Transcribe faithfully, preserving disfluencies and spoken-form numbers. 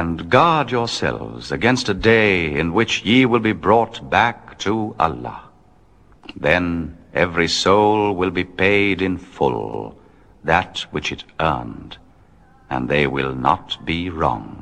And guard yourselves against a day in which ye will be brought back to Allah. Then every soul will be paid in full that which it earned, and they will not be wronged.